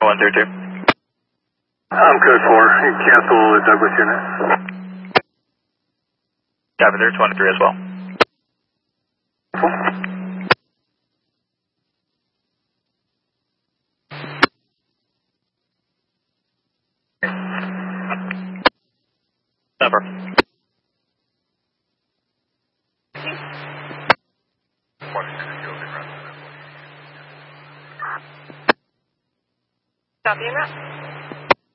132. I'm code 4. Cancel the Douglas unit. Copy there, 23 as well. Number. Copy that.